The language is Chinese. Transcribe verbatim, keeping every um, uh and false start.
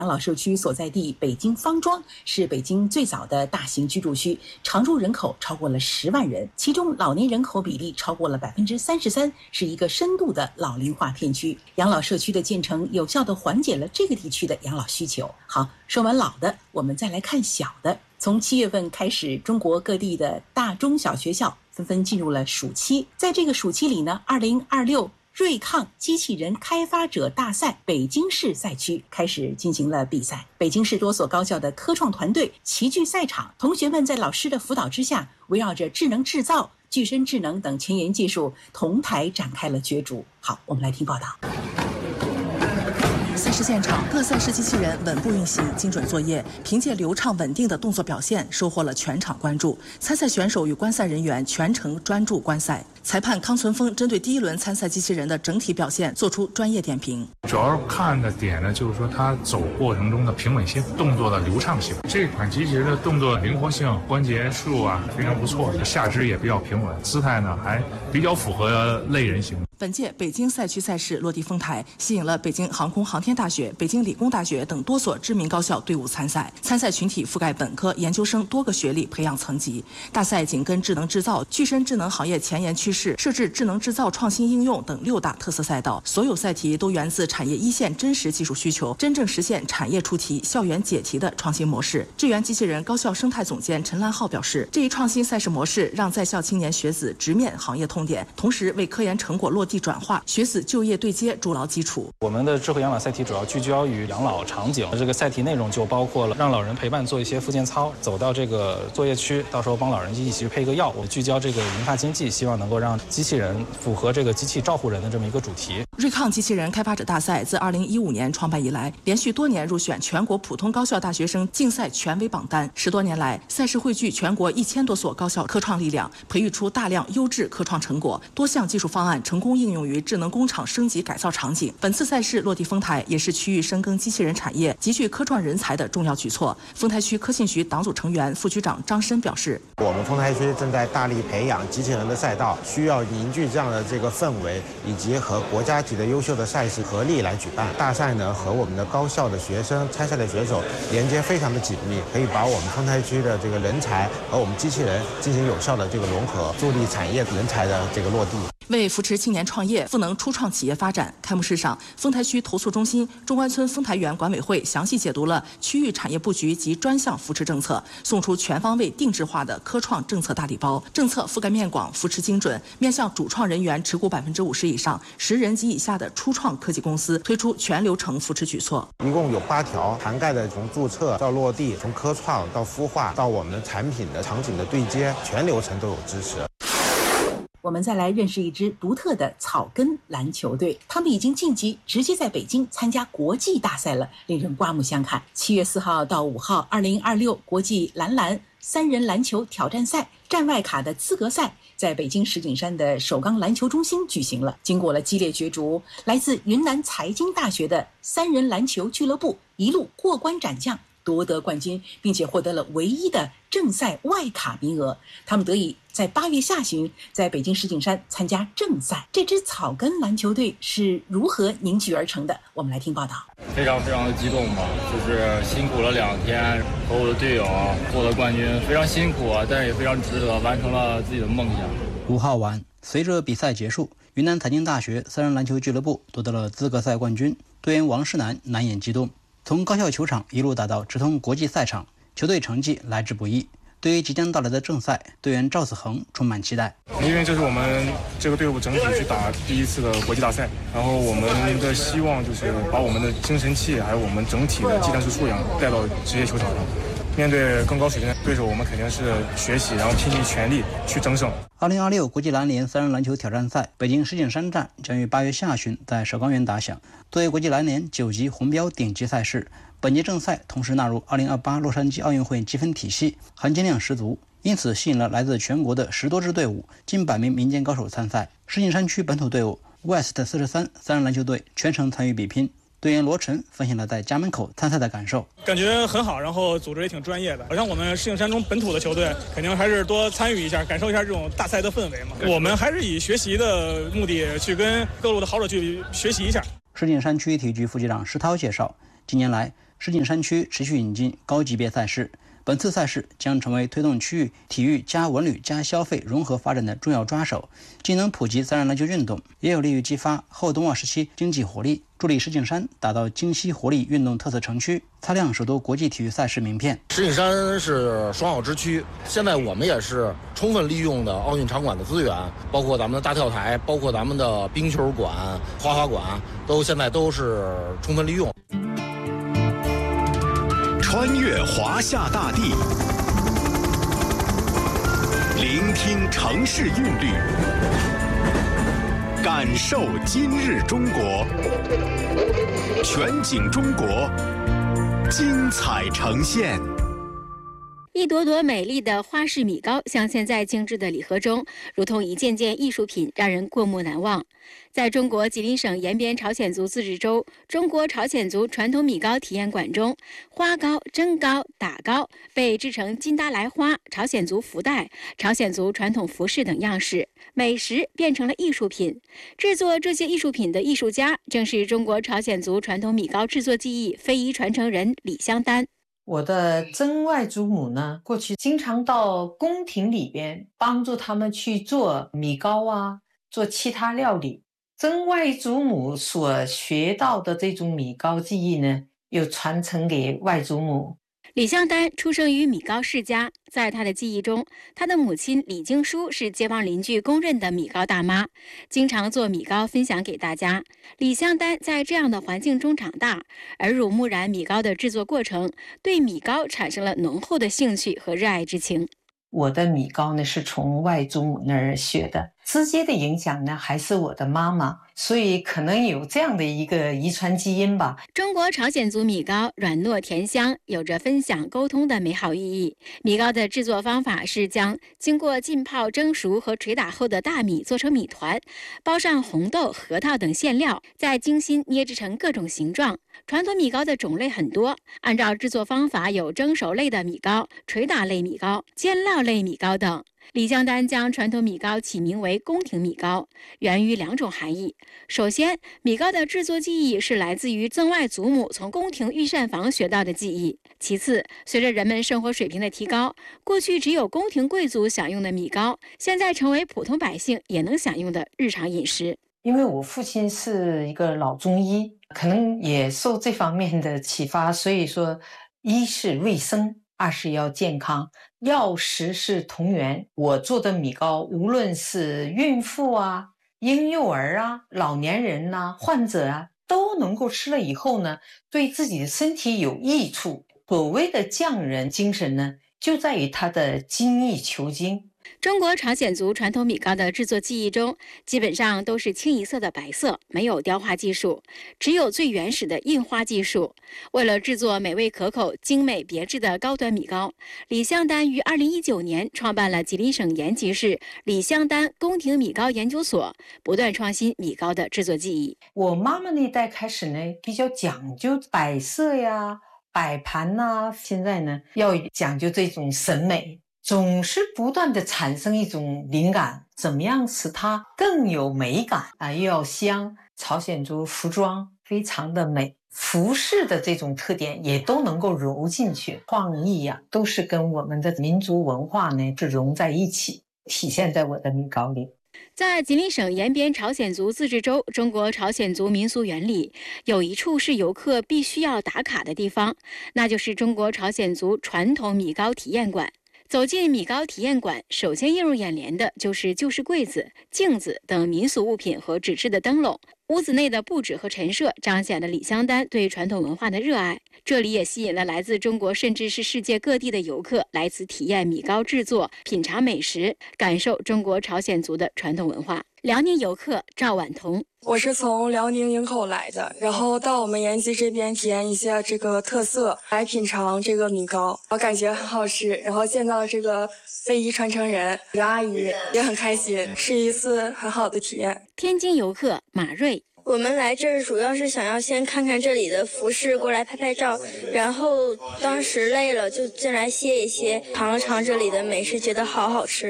养老社区所在地北京方庄是北京最早的大型居住区，常住人口超过了十万人，其中老年人口比例超过了百分之三十三，是一个深度的老龄化片区。养老社区的建成，有效地缓解了这个地区的养老需求。好，说完老的，我们再来看小的。从七月份开始，中国各地的大中小学校纷纷进入了暑期。在这个暑期里呢，二零二六瑞抗机器人开发者大赛北京市赛区开始进行了比赛。北京市多所高校的科创团队齐聚赛场，同学们在老师的辅导之下，围绕着智能制造、具身智能等前沿技术同台展开了角逐。好，我们来听报道。 赛事现场，各赛事机器人稳步运行，精准作业，凭借流畅稳定的动作表现，收获了全场关注。参赛选手与观赛人员全程专注观赛。裁判康存峰针对第一轮参赛机器人的整体表现做出专业点评。 主要看的点呢，就是说它走过程中的平稳性、动作的流畅性。这款机器人的动作灵活性、关节数啊非常不错，下肢也比较平稳，姿态呢还比较符合类人型。 本届北京赛区赛事落地丰台，吸引了北京航空航天大学、北京理工大学等多所知名高校队伍参赛。参赛群体覆盖本科、研究生多个学历培养层级。大赛紧跟智能制造、具身智能行业前沿趋势，设置智能制造创新应用等六大特色赛道。所有赛题都源自产业一线真实技术需求，真正实现产业出题、校园解题的创新模式。智源机器人高校生态总监陈兰浩表示，这一创新赛事模式让在校青年学子直面行业痛点，同时为科研成果落地转化、学子就业对接筑牢基础。 我们的智慧养老赛题主要聚焦于养老场景，这个赛题内容就包括了让老人陪伴做一些复健操，走到这个作业区，到时候帮老人一起去配个药。我聚焦这个银发经济，希望能够让机器人符合这个机器照护人的这么一个主题。 瑞抗机器人开发者大赛自二零一五年创办以来，连续多年入选全国普通高校大学生竞赛权威榜单。十多年来，赛事汇聚全国一千多所高校科创力量，培育出大量优质科创成果，多项技术方案成功应用于智能工厂升级改造场景。本次赛事落地丰台，也是区域深耕机器人产业、集聚科创人才的重要举措。丰台区科信局党组成员、副局长张申表示， 我们丰台区正在大力培养机器人的赛道，需要凝聚这样的这个氛围，以及和国家级的优秀的赛事合力来举办大赛呢，和我们的高校的学生、参赛的选手连接非常的紧密，可以把我们丰台区的这个人才和我们机器人进行有效的这个融合，助力产业人才的这个落地。 为扶持青年创业、赋能初创企业发展，开幕式上，丰台区投诉中心、中关村丰台园管委会详细解读了区域产业布局及专项扶持政策，送出全方位定制化的科创政策大礼包。政策覆盖面广，扶持精准，面向主创人员持股百分之五十以上、十人及以下的初创科技公司，推出全流程扶持举措。 一共有八条，涵盖的从注册到落地，从科创到孵化到我们的产品的场景的对接，全流程都有支持。 我们再来认识一支独特的草根篮球队，他们已经晋级，直接在北京参加国际大赛了，令人刮目相看。七月四号到五号，二零二六国际篮篮三人篮球挑战赛站外卡的资格赛在北京石景山的首钢篮球中心举行了。经过了激烈角逐，来自云南财经大学的三人篮球俱乐部一路过关斩将，夺得冠军，并且获得了唯一的正赛外卡名额。他们得以在八月下旬在北京石景山参加正赛。这支草根篮球队是如何凝聚而成的？我们来听报道。 非常非常的激动吧，就是辛苦了两天，和我的队友获得冠军，非常辛苦啊，但是也非常值得，完成了自己的梦想。 五号晚，随着比赛结束，云南财经大学三人篮球俱乐部夺得了资格赛冠军，队员王诗楠难掩激动。从高校球场一路打到直通国际赛场，球队成绩来之不易。对于即将到来的正赛，队员赵子恒充满期待。 因为这是我们这个队伍整体去打第一次的国际大赛，然后我们的希望就是把我们的精神气还有我们整体的技战术素养带到职业球场上。面对更高水平的对手，我们肯定是学习，然后拼尽全力去争胜。 二零二六国际篮联三人篮球挑战赛北京石景山站将于八月下旬在首钢园打响。作为国际篮联九级红标顶级赛事，本届正赛同时纳入二零二八洛杉矶奥运会积分体系，含金量十足，因此吸引了来自全国的十多支队伍、近百名民间高手参赛。石景山区本土队伍 West 四十三三人篮球队全程参与比拼。队员罗晨分享了在家门口参赛的感受， 感觉很好，然后组织也挺专业的。好像我们石景山中本土的球队，肯定还是多参与一下，感受一下这种大赛的氛围嘛。我们还是以学习的目的去跟各路的好手去学习一下。 石景山区体育局副局长石涛介绍，近年来石景山区持续引进高级别赛事。本次赛事将成为推动区域体育加文旅加消费融合发展的重要抓手，既能普及三人篮球运动，也有利于激发后冬奥时期经济活力，助力石景山打造精细活力运动特色城区，擦亮首都国际体育赛事名片。 石景山是双奥之区，现在我们也是充分利用的奥运场馆的资源，包括咱们的大跳台，包括咱们的冰球馆、花滑馆，都现在都是充分利用。 穿越华夏大地，聆听城市韵律，感受今日中国，全景中国，精彩呈现。 一朵朵美丽的花式米糕镶嵌在精致的礼盒中，如同一件件艺术品，让人过目难忘。在中国吉林省延边朝鲜族自治州中国朝鲜族传统米糕体验馆中，花糕、蒸糕、打糕被制成金达莱花、朝鲜族福袋、朝鲜族传统服饰等样式，美食变成了艺术品。制作这些艺术品的艺术家，正是中国朝鲜族传统米糕制作技艺非遗传承人李香丹。 我的曾外祖母呢，过去经常到宫廷里边帮助他们去做米糕啊，做其他料理。曾外祖母所学到的这种米糕技艺呢，又传承给外祖母。 李香丹出生于米糕世家，在他的记忆中，他的母亲李经书是街坊邻居公认的米糕大妈，经常做米糕分享给大家。李香丹在这样的环境中长大，耳濡目染米糕的制作过程，对米糕产生了浓厚的兴趣和热爱之情。 我的米糕呢是从外祖母那儿学的，直接的影响呢还是我的妈妈，所以可能有这样的一个遗传基因吧。 中国朝鲜族米糕软糯甜香，有着分享沟通的美好寓意。米糕的制作方法是将经过浸泡、蒸熟和捶打后的大米做成米团，包上红豆、核桃等馅料，再精心捏制成各种形状。传统米糕的种类很多，按照制作方法有蒸熟类的米糕、捶打类米糕、煎烙类米糕等。李香丹将传统米糕起名为宫廷米糕，源于两种含义。首先，米糕的制作技艺是来自于曾外祖母从宫廷御膳房学到的技艺。其次，随着人们生活水平的提高，过去只有宫廷贵族享用的米糕，现在成为普通百姓也能享用的日常饮食。 因为我父亲是一个老中医，可能也受这方面的启发，所以说一是卫生，二是要健康，药食是同源。我做的米糕，无论是孕妇啊、婴幼儿啊、老年人啊、患者啊，都能够吃了以后呢，对自己的身体有益处。所谓的匠人精神呢，就在于它的精益求精。 中国朝鲜族传统米糕的制作技艺中，基本上都是清一色的白色，没有雕花技术，只有最原始的印花技术。为了制作美味可口、精美别致的高端米糕，李香丹于二零一九年创办了吉林省延吉市李香丹宫廷米糕研究所，不断创新米糕的制作技艺。 我妈妈那代开始呢，比较讲究摆设呀、摆盘呐、啊，现在呢要讲究这种审美。总是不断的产生一种灵感，怎么样使它更有美感啊？又要香，朝鲜族服装非常的美，服饰的这种特点也都能够揉进去，创意啊，都是跟我们的民族文化呢是融在一起，体现在我的米糕里。 在吉林省延边朝鲜族自治州中国朝鲜族民俗园里，有一处是游客必须要打卡的地方，那就是中国朝鲜族传统米糕体验馆。走进米糕体验馆，首先映入眼帘的就是旧式柜子、镜子等民俗物品和纸质的灯笼。屋子内的布置和陈设彰显了李香丹对传统文化的热爱。这里也吸引了来自中国甚至是世界各地的游客来此体验米糕制作、品尝美食，感受中国朝鲜族的传统文化。辽宁游客赵婉彤， 我是从辽宁营口来的，然后到我们延吉这边体验一下这个特色，来品尝这个米糕，我感觉很好吃，然后见到这个非遗传承人这个阿姨也很开心，是一次很好的体验。 天津游客马瑞， 我们来这儿主要是想要先看看这里的服饰，过来拍拍照，然后当时累了就进来歇一歇，尝了尝这里的美食，觉得好好吃。